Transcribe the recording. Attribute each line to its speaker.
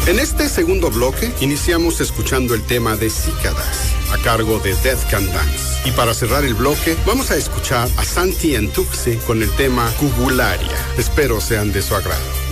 Speaker 1: En este segundo bloque iniciamos escuchando el tema de Cícadas, a cargo de Death Can Dance. Y para cerrar el bloque, vamos a escuchar a Santi Entuxe con el tema Cubularia. Espero sean de su agrado.